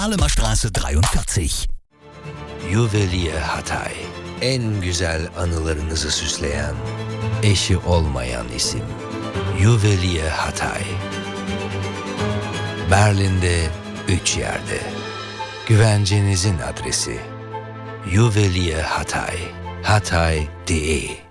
Alemerstraße 43. Juvelier Hatay. En güzel anılarınızı süsleyen, eşi olmayan isim. Juvelier Hatay. Berlin'de 3 yerde. Güvencenizin adresi. Juvelier Hatay. Hatay.de